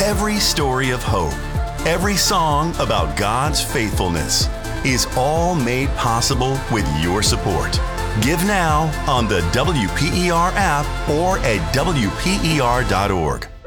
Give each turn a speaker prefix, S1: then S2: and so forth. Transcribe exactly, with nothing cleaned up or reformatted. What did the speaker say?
S1: Every story of hope, every song about God's faithfulness is all made possible with your support. Give now on the W P E R app or at W P E R dot org.